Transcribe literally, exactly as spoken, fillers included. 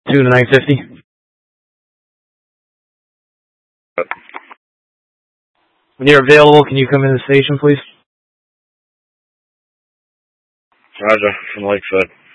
two to nine fifty. When you're available, can you come in the station, please? Roger, from Lakeside.